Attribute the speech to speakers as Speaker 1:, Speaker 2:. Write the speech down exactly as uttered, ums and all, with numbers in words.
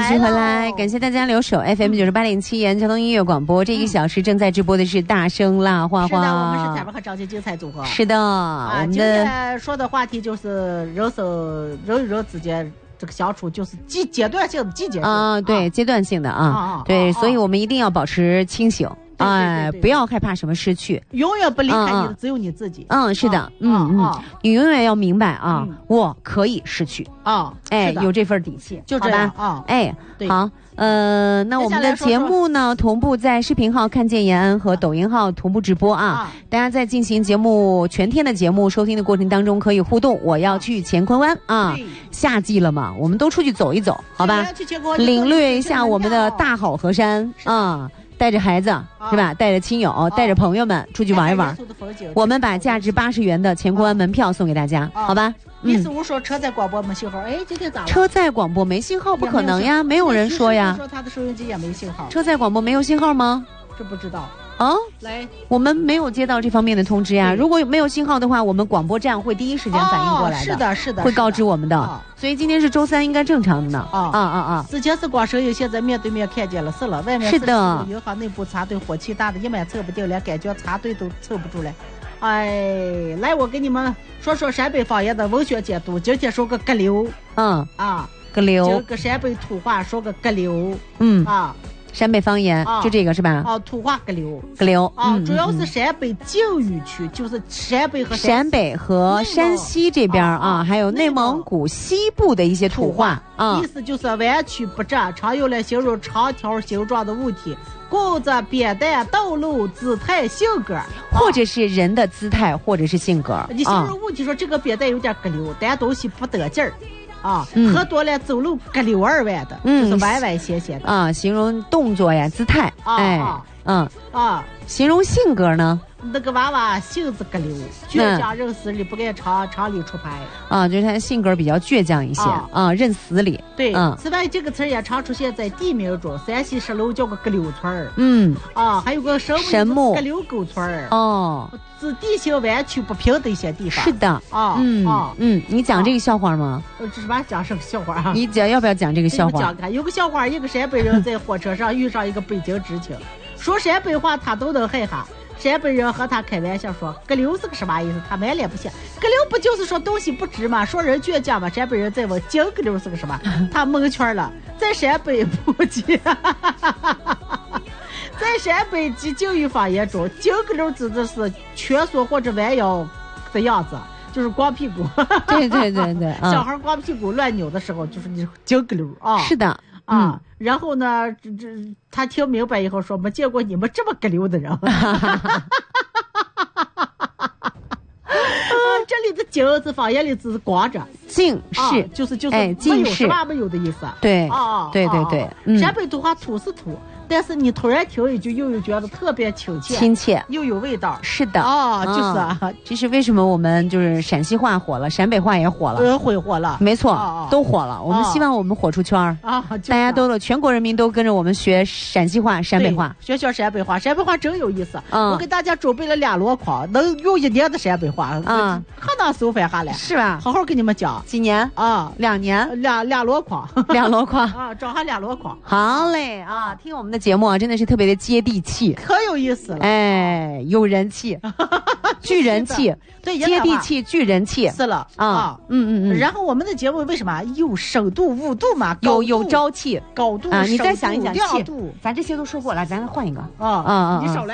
Speaker 1: 继续回来，感谢大家留守 F M 九十八点七研交通音乐广播。这一个小时正在直播的是大声辣花花。
Speaker 2: 是的，我们是彩文和赵晶精彩组合。
Speaker 1: 是的，
Speaker 2: 啊，
Speaker 1: 我们的
Speaker 2: 今天说的话题就是人生人与人之间这个相处，就是阶阶段性的季节性
Speaker 1: 啊，对，
Speaker 2: 啊
Speaker 1: 阶段性的啊，
Speaker 2: 啊
Speaker 1: 对，
Speaker 2: 啊
Speaker 1: 所以我们一定要保持清醒。哎，不要害怕什么失去，
Speaker 2: 永远不离开你的、
Speaker 1: 嗯、
Speaker 2: 只有你自己。
Speaker 1: 嗯，是的，
Speaker 2: 啊、
Speaker 1: 嗯嗯、
Speaker 2: 啊，
Speaker 1: 你永远要明白啊，
Speaker 2: 嗯、
Speaker 1: 我可以失去
Speaker 2: 啊，
Speaker 1: 哎，有这份底气，
Speaker 2: 就这样啊，
Speaker 1: 哎，好，呃，那我们的节目呢，同步在视频号看见延安和抖音号同步直播啊，啊大家在进行节目全天的节目收听的过程当中可以互动。我要去乾坤湾啊，夏季了嘛，我们都出去走一走，好吧，领略一下我们的大好河山啊。带着孩子、啊、是吧？带着亲友、啊、带着朋友们出去玩一玩。我们把价值八十元的乾坤湾门票送给大家，啊、好吧？
Speaker 2: 李四五说车载广播没信号，哎，今天咋了？
Speaker 1: 车载广播没信号，不可能呀，没有人说呀。
Speaker 2: 说他的收音机也没信号。
Speaker 1: 车载广播没有信号吗？
Speaker 2: 这不知道。
Speaker 1: 啊，
Speaker 2: 来，
Speaker 1: 我们没有接到这方面的通知呀。如果没有信号的话，我们广播站会第一时间反应过来的。
Speaker 2: 哦、是的，是的，
Speaker 1: 会告知我们的。
Speaker 2: 哦、
Speaker 1: 所以今天是周三，应该正常的呢。啊啊啊！
Speaker 2: 之前是光声音，现在面对面看见了，是了。外面
Speaker 1: 是的，
Speaker 2: 银行内部插队火气大的，一满测不定，连感觉插队都测不出来。哎，来，我给你们说说陕北方言的文学解读。今天说个“阁流”，
Speaker 1: 嗯
Speaker 2: 啊，“
Speaker 1: 阁流”，
Speaker 2: 今个陕北土话说个“阁流”，
Speaker 1: 嗯
Speaker 2: 啊。
Speaker 1: 陕北方言、啊、就这个是吧？
Speaker 2: 哦、啊，土话阁流，
Speaker 1: 阁流
Speaker 2: 啊、
Speaker 1: 嗯，
Speaker 2: 主要是陕北境域区，嗯、就是陕北和
Speaker 1: 陕北和山西这边啊，啊还有内蒙古西部的一些土话啊，
Speaker 2: 意思就是弯曲不直，常用来形容长条形状的物体，供着扁担、道路、姿态、性格，啊、
Speaker 1: 或者是人的姿态，或者是性格。
Speaker 2: 你形容物体说这个扁担有点阁流，但东西不得劲儿。啊，
Speaker 1: 嗯、
Speaker 2: 喝多了走路咯溜儿歪的，嗯，就是歪歪斜斜的
Speaker 1: 啊。形容动作呀、姿态，
Speaker 2: 啊、
Speaker 1: 哎，嗯
Speaker 2: 啊。
Speaker 1: 形容性格呢？
Speaker 2: 那个娃娃性子咯溜，倔强认死理，不爱常常理出牌。
Speaker 1: 啊，就是他性格比较倔强一些啊，啊认死理。
Speaker 2: 对，
Speaker 1: 嗯。
Speaker 2: 此外，这个词也常出现在地名中，山西石楼叫个咯溜村儿，
Speaker 1: 嗯，
Speaker 2: 啊，还有个神
Speaker 1: 神木
Speaker 2: 咯溜沟村儿，
Speaker 1: 哦，
Speaker 2: 指地形弯曲不平的一些地方。
Speaker 1: 是的，
Speaker 2: 啊，
Speaker 1: 嗯
Speaker 2: 啊
Speaker 1: 嗯，你讲这个笑话吗？
Speaker 2: 呃，这什么讲什么笑话啊？
Speaker 1: 你讲要不要讲这个笑话？
Speaker 2: 讲看，有个笑话，一个陕北人在火车上遇上一个北京知青，说陕北话他都能害哈。陕北人和他开玩笑说：“咯溜是个什么意思？”他满脸不信。咯溜不就是说东西不直吗？说人倔强吗？陕北人再问：“京咯溜是个什么？”他蒙圈了。在陕北不及，在陕北及境域方言中，京咯溜指的是蜷缩或者弯腰的样子，就是光屁股。
Speaker 1: 对对对对，
Speaker 2: 嗯、小孩光屁股乱扭的时候，就是你京咯溜啊。
Speaker 1: 是的。
Speaker 2: 啊、嗯，然后呢，这这他听明白以后说，没见过你们这么咯溜的人。啊，这里的“京”字方言里字是光着，
Speaker 1: 净是、
Speaker 2: 啊、就是就是
Speaker 1: 哎，
Speaker 2: 没有什么没有的意思。
Speaker 1: 对
Speaker 2: 啊，
Speaker 1: 对对对，嗯、
Speaker 2: 陕北土话土是土。但是你突然听一句，又有觉得特别亲切，
Speaker 1: 亲切
Speaker 2: 又有味道。
Speaker 1: 是的，
Speaker 2: 哦，就是啊，
Speaker 1: 嗯、这是为什么我们就是陕西话火了，陕北话也火了，
Speaker 2: 呃，会火了，
Speaker 1: 没错，
Speaker 2: 哦、
Speaker 1: 都火了。我们希望我们火出圈儿
Speaker 2: 啊，
Speaker 1: 大家都全国人民都跟着我们学陕西话、陕北话，
Speaker 2: 学学陕北话，陕北话真有意思。
Speaker 1: 嗯，
Speaker 2: 我给大家准备了俩箩筐，能用一年的陕北话，
Speaker 1: 嗯，
Speaker 2: 可能收翻下来，
Speaker 1: 是吧？
Speaker 2: 好好给你们讲，
Speaker 1: 几年
Speaker 2: 啊？
Speaker 1: 两年，
Speaker 2: 俩俩箩筐，
Speaker 1: 俩箩筐
Speaker 2: 啊，找下俩箩筐。
Speaker 1: 好嘞啊，听我们的节目啊，真的是特别。特别的接地气，
Speaker 2: 可有意思了，
Speaker 1: 哎，有人气，聚人气，
Speaker 2: 对，
Speaker 1: 接地气，聚人气，
Speaker 2: 是了
Speaker 1: 啊，嗯嗯嗯。
Speaker 2: 然后我们的节目为什么有深度、五度嘛？
Speaker 1: 有有朝气、
Speaker 2: 高度
Speaker 1: 啊！你再想一想，
Speaker 2: 亮度，
Speaker 1: 咱这些都说过了，咱换一个
Speaker 2: 啊啊！你少来。